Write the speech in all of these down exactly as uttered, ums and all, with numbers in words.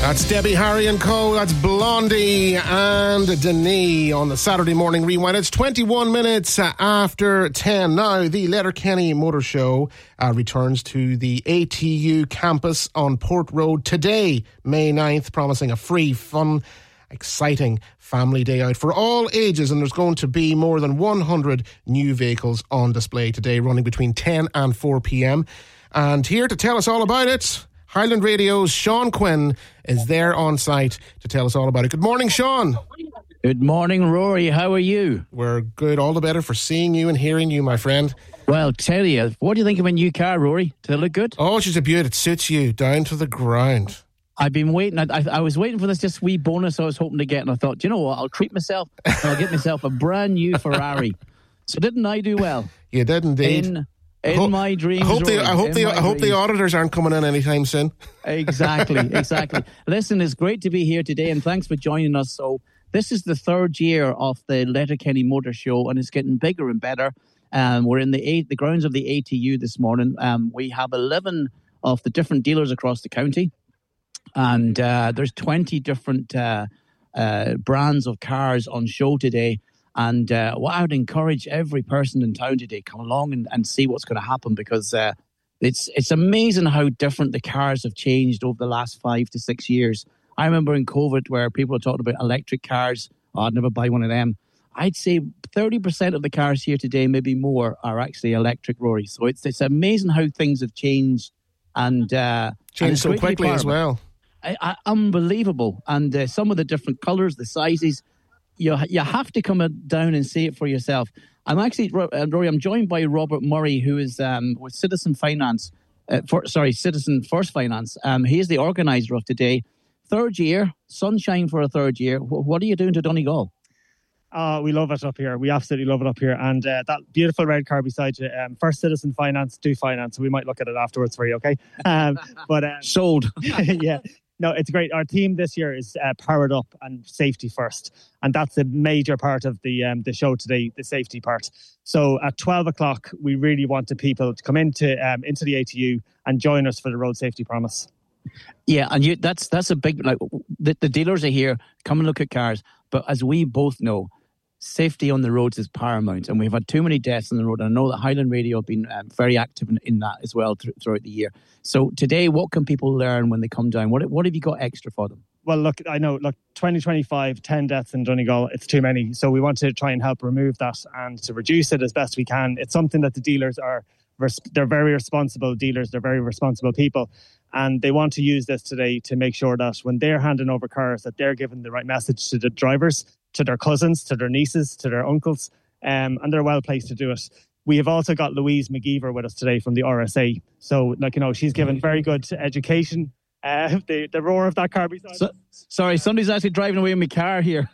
That's Debbie Harry and Co. That's Blondie and Denis on the Saturday Morning Rewind. It's twenty-one minutes after ten. Now, the Letterkenny Motor Show uh, returns to the A T U campus on Port Road today, May ninth, promising a free, fun, exciting family day out for all ages. And there's going to be more than one hundred new vehicles on display today, running between ten and four p.m. And here to tell us all about it, Highland Radio's Sean Quinn is there on site to tell us all about it. Good morning, Sean. Good morning, Rory. How are you? We're good. All the better for seeing you and hearing you, my friend. Well, tell you, what do you think of a new car, Rory? Does it look good? Oh, she's a beaut. It suits you down to the ground. I've been waiting. I, I, I was waiting for this just wee bonus I was hoping to get, and I thought, do you know what? I'll treat myself and I'll get myself a brand new Ferrari. So didn't I do well? You did indeed. In, in hope, my dreams. I hope, the, I hope, the, I hope the auditors aren't coming in anytime soon. Exactly, exactly. Listen, it's great to be here today, and thanks for joining us. So this is the third year of the Letterkenny Motor Show, and it's getting bigger and better. Um, we're in the eight, the grounds of the A T U this morning. Um, we have eleven of the different dealers across the county, and uh, there's twenty different uh, uh, brands of cars on show today. And uh, what I would encourage every person in town today, come along and, and see what's going to happen, because uh, it's it's amazing how different the cars have changed over the last five to six years. I remember in COVID where people were talking about electric cars. Oh, I'd never buy one of them. I'd say thirty percent of the cars here today, maybe more, are actually electric, Rory. So it's it's amazing how things have changed and uh, changed and so quickly as well. I, I, unbelievable. And uh, some of the different colours, the sizes. You you have to come down and see it for yourself. I'm actually, Rory, I'm joined by Robert Murray, who is um, with Citizen Finance, uh, for, sorry, Citizen First Finance. Um, he is the organiser of today. Third year, sunshine for a third year. What are you doing to Donegal? Oh, we love it up here. We absolutely love it up here. And uh, that beautiful red car beside you, um, First Citizen Finance, do finance. So we might look at it afterwards for you, okay? Um, but um, Sold. Yeah. No, it's great. Our theme this year is uh, powered up and safety first. And that's a major part of the um, the show today, the safety part. So at twelve o'clock, we really want the people to come into um, into the A T U and join us for the Road Safety Promise. Yeah, and you, that's that's a big, like, the, the dealers are here, come and look at cars. But as we both know, safety on the roads is paramount, and we've had too many deaths on the road. And I know that Highland Radio have been um, very active in, in that as well th- throughout the year. So today, what can people learn when they come down? What what have you got extra for them? Well, look, I know, look, twenty twenty-five, ten deaths in Donegal, it's too many. So we want to try and help remove that and to reduce it as best we can. It's something that the dealers are, they're very responsible dealers, they're very responsible people. And they want to use this today to make sure that when they're handing over cars, that they're giving the right message to the drivers, to their cousins, to their nieces, to their uncles, um, and they're well placed to do it. We have also got Louise McGeever with us today from the R S A. So, like, you know, she's given very good education. Uh, the, the roar of that car beside so, Sorry, somebody's actually driving away in my car here.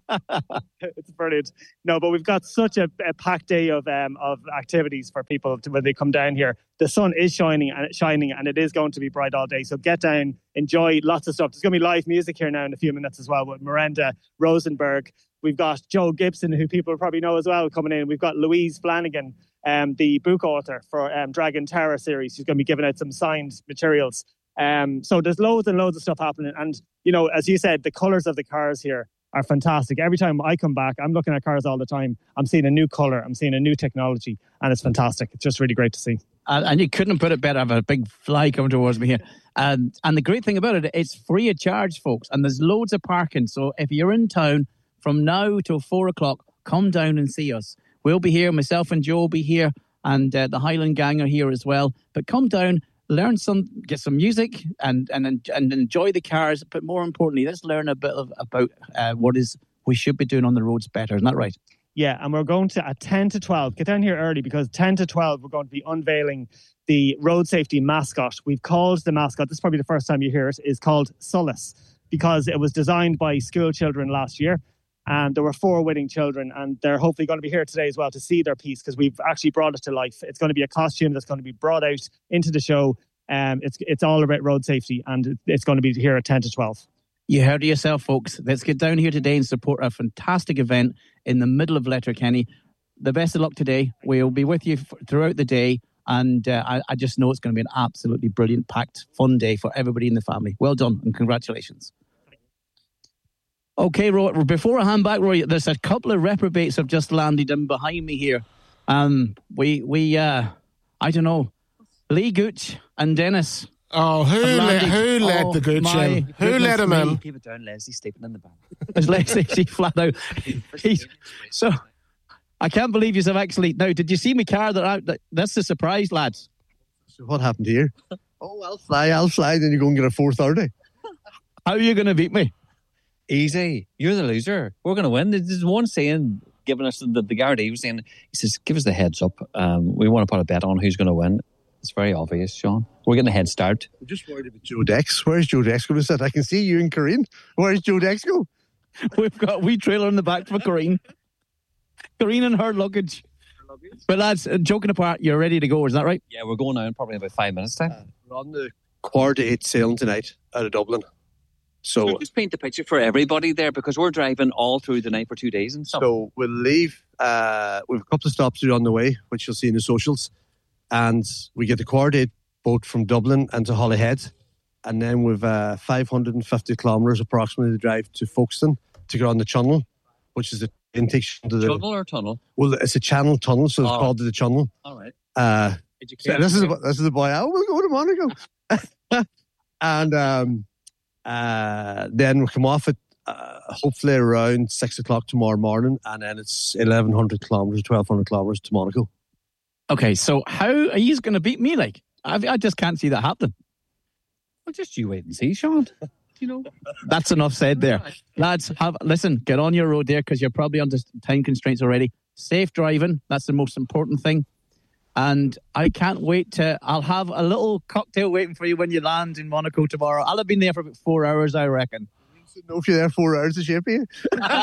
It's brilliant. No, but we've got such a, a packed day of um, of activities for people to, when they come down here. The sun is shining and shining, and it is going to be bright all day. So get down, enjoy lots of stuff. There's going to be live music here now in a few minutes as well with Miranda Rosenberg. We've got Joe Gibson, who people probably know as well, coming in. We've got Louise Flanagan, um, the book author for um, Dragon Tower series. She's going to be giving out some signed materials. Um, so there's loads and loads of stuff happening. And, you know, as you said, the colours of the cars here are fantastic. Every time I come back, I'm looking at cars all the time. I'm seeing a new colour. I'm seeing a new technology. And it's fantastic. It's just really great to see. And, and you couldn't put it better. I have a big fly coming towards me here. And, and the great thing about it, it's free of charge, folks. And there's loads of parking. So if you're in town from now till four o'clock, come down and see us. We'll be here. Myself and Joe will be here. And uh, the Highland Gang are here as well. But come down, learn some, get some music, and and and enjoy the cars. But more importantly, let's learn a bit of, about uh, what is we should be doing on the roads better. Isn't that right? Yeah, and we're going to, at ten to twelve, get down here early, because ten to twelve, we're going to be unveiling the road safety mascot. We've called the mascot, this is probably the first time you hear it, is called Solace, because it was designed by school children last year. And there were four winning children, and they're hopefully going to be here today as well to see their piece, because we've actually brought it to life. It's going to be a costume that's going to be brought out into the show. Um, it's it's all about road safety, and it's going to be here at ten to twelve. You heard it yourself, folks. Let's get down here today and support a fantastic event in the middle of Letterkenny. The best of luck today. We'll be with you f- throughout the day. And uh, I, I just know it's going to be an absolutely brilliant, packed, fun day for everybody in the family. Well done and congratulations. Okay, Roy, before I hand back, Roy, there's a couple of reprobates have just landed in behind me here. Um, we, we, uh, I don't know, Lee Gooch and Dennis. Oh, who let, who let oh, the Gooch in? Who let him in? Keep it down, Leslie, sleeping in the van. Is Leslie she flat out? He's, so, I can't believe you have actually... Now, did you see me car that out? That's the surprise, lads. So what happened here? Oh, I'll fly, I'll fly, then you go and get a four thirty. How are you going to beat me? Easy. You're the loser. We're going to win. There's one saying, giving us the, the Gardaí was saying, he says, give us the heads up. Um, we want to put a bet on who's going to win. It's very obvious, Sean. We're getting a head start. I'm just worried about Joe Dex. Where's Joe Dex going to sit? I can see you and Corrine. Where's Joe Dex go? We've got a wee trailer in the back for Corrine. Corrine and her luggage. But lads, joking apart, you're ready to go, is that right? Yeah, we're going out in probably about five minutes time. Uh, we're on the Quad eight sailing tonight out of Dublin. So, so just paint the picture for everybody there, because we're driving all through the night for two days and stuff. So we'll leave. Uh, we have a couple of stops to do on the way, which you'll see in the socials. And we get the Quad eight boat from Dublin and to Holyhead. And then we've uh, five hundred fifty kilometres approximately to drive to Folkestone to get on the Channel, which is the intake to the... Channel or tunnel? Well, it's a channel tunnel, so it's oh. called the Channel. All right. Uh, so this, is a, this is the boy. Oh, we'll go to Monaco. And... um Uh, then we'll come off at uh, hopefully around six o'clock tomorrow morning, and then it's eleven hundred kilometres, twelve hundred kilometres to Monaco. Okay, so how are you going to beat me? Like, I, I just can't see that happening. Well, just you wait and see, Sean. You know, that's enough said there, lads. Have listen, get on your road there because you're probably under time constraints already. Safe driving, that's the most important thing. And I can't wait to... I'll have a little cocktail waiting for you when you land in Monaco tomorrow. I'll have been there for about four hours, I reckon. I don't know if you're there four hours to shape you.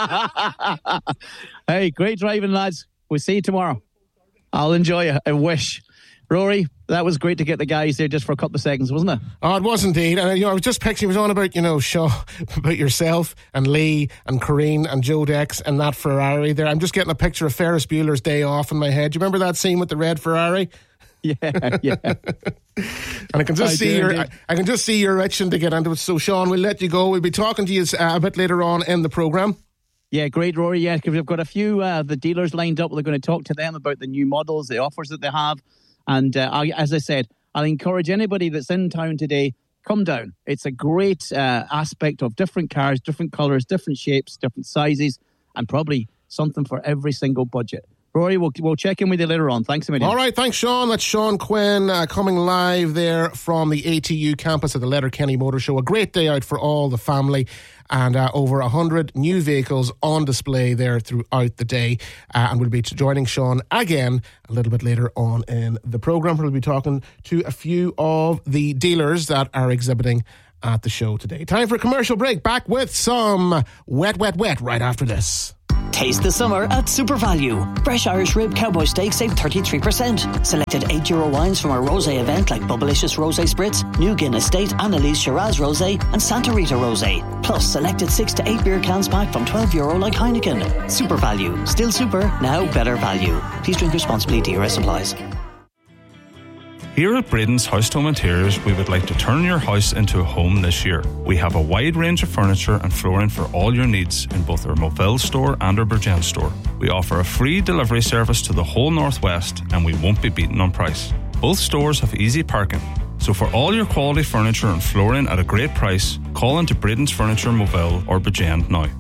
Hey, great driving, lads. We'll see you tomorrow. I'll enjoy it. I wish. Rory, that was great to get the guys there just for a couple of seconds, wasn't it? Oh, it was indeed. And you know, I was just picturing, it was on about, you know, Shaw, about yourself and Lee and Corrine and Joe Dex and that Ferrari there. I'm just getting a picture of Ferris Bueller's Day Off in my head. Do you remember that scene with the red Ferrari? Yeah, yeah. And I can just I see your, I, I can just see you're itching to get into it. So, Sean, we'll let you go. We'll be talking to you uh, a bit later on in the programme. Yeah, great, Rory. Yeah, because we've got a few uh, the dealers lined up. We're going to talk to them about the new models, the offers that they have. And uh, I, as I said, I'll encourage anybody that's in town today, come down. It's a great uh, aspect of different cars, different colours, different shapes, different sizes, and probably something for every single budget. Rory, we'll, we'll check in with you later on. Thanks a million. All right, thanks, Sean. That's Sean Quinn uh, coming live there from the A T U campus at the Letterkenny Motor Show. A great day out for all the family, and uh, over one hundred new vehicles on display there throughout the day. Uh, and we'll be joining Sean again a little bit later on in the programme. We'll be talking to a few of the dealers that are exhibiting at the show today. Time for a commercial break. Back with some Wet, Wet, Wet right after this. Taste the summer at Super Value. Fresh Irish Rib Cowboy Steak save thirty-three percent. Selected eight euro wines from our rosé event like Bubblicious Rosé Spritz, New Guinness State, Annalise Shiraz Rosé and Santa Rita Rosé. Plus selected six to eight beer cans pack from twelve euro like Heineken. Super Value. Still super, now better value. Please drink responsibly. D R S applies. Here at Braden's House Home Interiors, we would like to turn your house into a home this year. We have a wide range of furniture and flooring for all your needs in both our Moville store and our Bridgend store. We offer a free delivery service to the whole Northwest, and we won't be beaten on price. Both stores have easy parking. So for all your quality furniture and flooring at a great price, call into Braden's Furniture Moville or Bridgend now.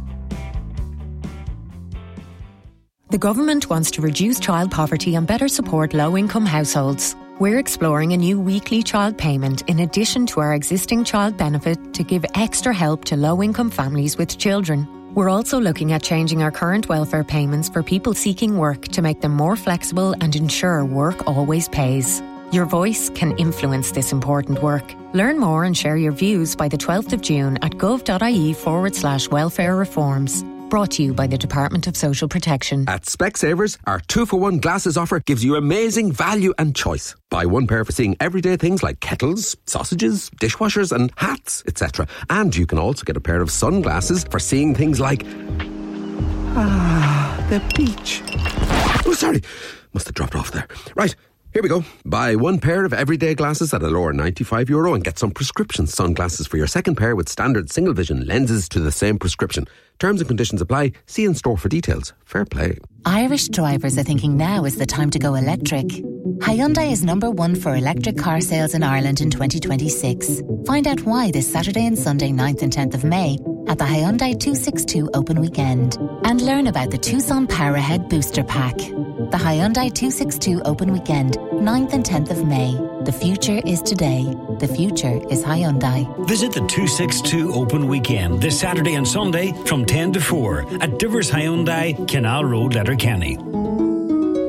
The government wants to reduce child poverty and better support low-income households. We're exploring a new weekly child payment in addition to our existing child benefit to give extra help to low-income families with children. We're also looking at changing our current welfare payments for people seeking work to make them more flexible and ensure work always pays. Your voice can influence this important work. Learn more and share your views by the twelfth of June at gov.ie forward slash welfare reforms. Brought to you by the Department of Social Protection. At Specsavers, our two for one glasses offer gives you amazing value and choice. Buy one pair for seeing everyday things like kettles, sausages, dishwashers and hats, et cetera. And you can also get a pair of sunglasses for seeing things like... Ah, the beach. Oh, sorry. Must have dropped off there. Right. Here we go. Buy one pair of everyday glasses at a lower ninety-five euro and get some prescription sunglasses for your second pair with standard single vision lenses to the same prescription. Terms and conditions apply. See in store for details. Fair play. Irish drivers are thinking now is the time to go electric. Hyundai is number one for electric car sales in Ireland in twenty twenty-six. Find out why this Saturday and Sunday ninth and tenth of May at the Hyundai two sixty-two Open Weekend. And learn about the Tucson Power Ahead Booster Pack. The Hyundai two sixty-two Open Weekend, ninth and tenth of May. The future is today. The future is Hyundai. Visit the two sixty-two Open Weekend this Saturday and Sunday from ten to four at Divers Hyundai, Canal Road, Letterkenny.